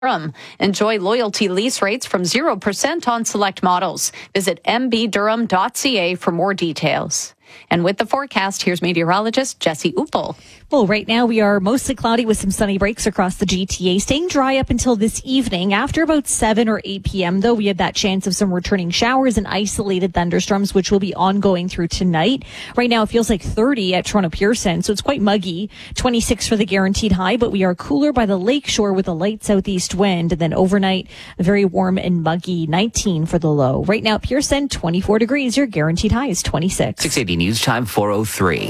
Durham. Enjoy loyalty lease rates from 0% on select models. Visit mbdurham.ca for more details. And with the forecast, here's meteorologist Jesse Uppel. Well, right now we are mostly cloudy with some sunny breaks across the GTA, staying dry up until this evening. After about 7 or 8 p.m., though, we have that chance of some returning showers and isolated thunderstorms, which will be ongoing through tonight. Right now, it feels like 30 at Toronto Pearson, so it's quite muggy. 26 for the guaranteed high, but we are cooler by the lakeshore with a light southeast wind. And then overnight, very warm and muggy, 19 for the low. Right now at Pearson, 24 degrees. Your guaranteed high is 26. 680 News Time 4:03.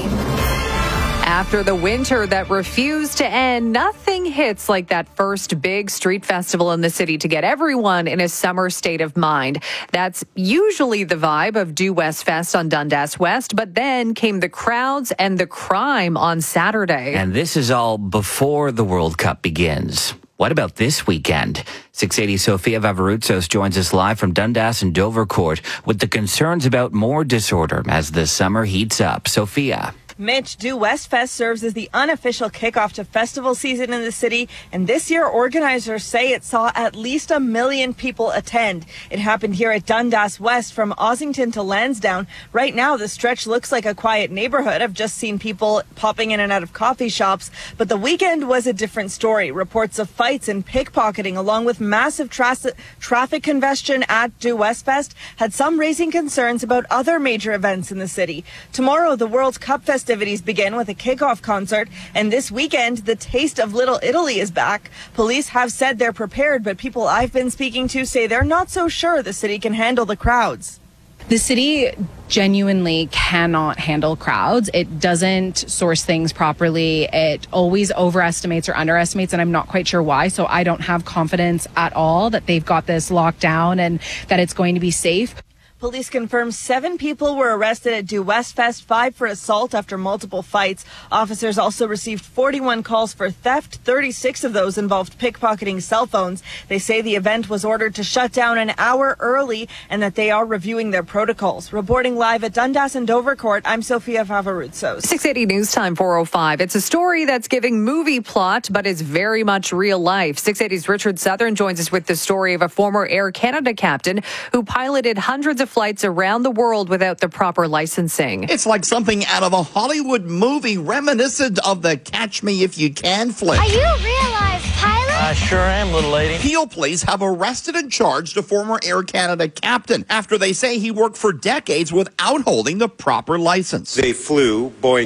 After the winter that refused to end, nothing hits like that first big street festival in the city to get everyone in a summer state of mind. That's usually the vibe of Due West Fest on Dundas West, but then came the crowds and the crime on Saturday. And this is all before the World Cup begins. What about this weekend? 680 Sophia Vavarutsos joins us live from Dundas and Dovercourt with the concerns about more disorder as the summer heats up. Sophia. Mitch, Due West Fest serves as the unofficial kickoff to festival season in the city, and this year organizers say it saw at least 1 million people attend. It happened here at Dundas West from Ossington to Lansdowne. Right now, the stretch looks like a quiet neighborhood. I've just seen people popping in and out of coffee shops, but the weekend was a different story. Reports of fights and pickpocketing, along with massive traffic congestion at Due West Fest, had some raising concerns about other major events in the city. Tomorrow, the World Cup festivities begin with a kickoff concert, and this weekend, the Taste of Little Italy is back. Police have said they're prepared, but people I've been speaking to say they're not so sure the city can handle the crowds. The city genuinely cannot handle crowds. It doesn't source things properly. It always overestimates or underestimates, and I'm not quite sure why. So I don't have confidence at all that they've got this locked down and that it's going to be safe. Police confirmed 7 people were arrested at Due West Fest, 5 for assault after multiple fights. Officers also received 41 calls for theft. 36 of those involved pickpocketing cell phones. They say the event was ordered to shut down an hour early and that they are reviewing their protocols. Reporting live at Dundas and Dovercourt, I'm Sophia Vavarutsos. 680 News Time 4:05. It's a story that's giving movie plot, but is very much real life. 680's Richard Southern joins us with the story of a former Air Canada captain who piloted hundreds of flights around the world without the proper licensing. It's like something out of a Hollywood movie reminiscent of the Catch Me If You Can flick. Are you a real life pilot? I sure am, little lady. Peel police have arrested and charged a former Air Canada captain after they say he worked for decades without holding the proper license. They flew Boeing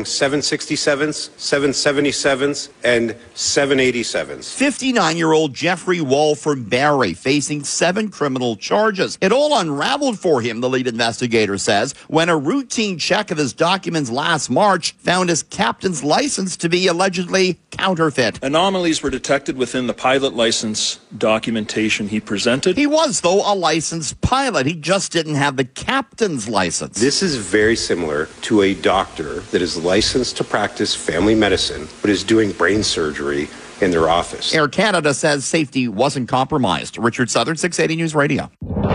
767s, 777s, and 787s. 59-year-old Jeffrey Walford Barry facing 7 criminal charges. It all unraveled for him, the lead investigator says, when a routine check of his documents last March found his captain's license to be allegedly counterfeit. Anomalies were detected within the pilot license documentation he presented. He was, though, a licensed pilot. He just didn't have the captain's license. This is very similar to a doctor that is licensed to practice family medicine but is doing brain surgery in their office. Air Canada says safety wasn't compromised. Richard Southern, 680 News Radio.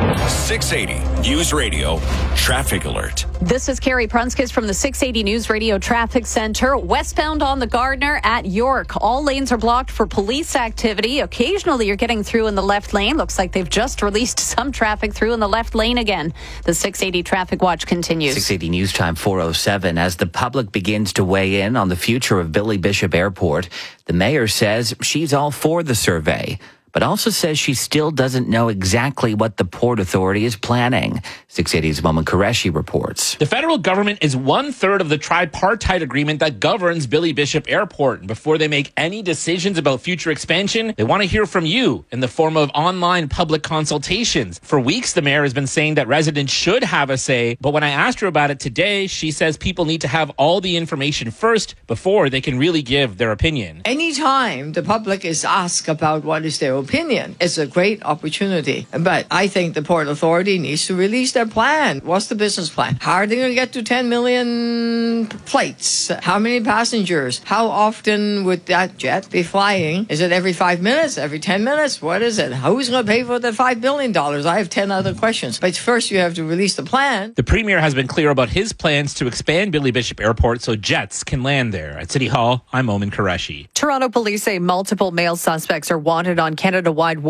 680 News Radio Traffic Alert. This is Carrie Prunskis from the 680 News Radio Traffic Center. Westbound on the Gardner at York. All lanes are blocked for police activity. Occasionally you're getting through in the left lane. Looks like they've just released some traffic through in the left lane again. The 680 Traffic Watch continues. 680 News Time 4:07. As the public begins to weigh in on the future of Billy Bishop Airport, the mayor says she's all for the survey, but also says she still doesn't know exactly what the Port Authority is planning. 680's Momin Qureshi reports. The federal government is 1/3 of the tripartite agreement that governs Billy Bishop Airport. And before they make any decisions about future expansion, they want to hear from you in the form of online public consultations. For weeks, the mayor has been saying that residents should have a say. But when I asked her about it today, she says people need to have all the information first before they can really give their opinion. Anytime the public is asked about what is their opinion, it's a great opportunity. But I think the Port Authority needs to release their plan. What's the business plan? How are they going to get to 10 million flights? How many passengers? How often would that jet be flying? Is it every 5 minutes? Every 10 minutes? What is it? Who's going to pay for the $5 billion? I have 10 other questions. But first you have to release the plan. The Premier has been clear about his plans to expand Billy Bishop Airport so jets can land there. At City Hall, I'm Momin Qureshi. Toronto police say multiple male suspects are wanted on Canada Canada-wide